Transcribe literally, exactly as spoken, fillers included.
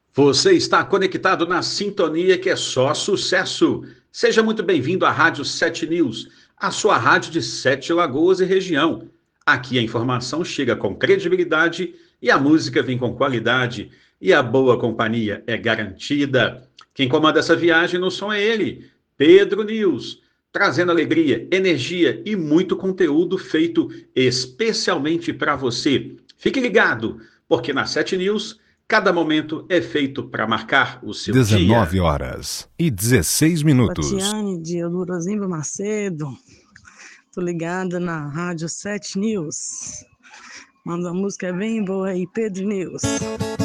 Você está conectado na sintonia que é só sucesso. Seja muito bem-vindo à Rádio Sete News, a sua rádio de Sete Lagoas e região. Aqui a informação chega com credibilidade e a música vem com qualidade e a boa companhia é garantida. Quem comanda essa viagem no som é ele, Pedro News, trazendo alegria, energia e muito conteúdo feito especialmente para você. Fique ligado, porque na Sete News cada momento é feito para marcar o seu dia. dezenove horas e dezesseis minutos. Tatiane de Elurozimba Macedo. Tô ligada na Rádio Sete News. Manda uma música bem boa aí, Pedro News.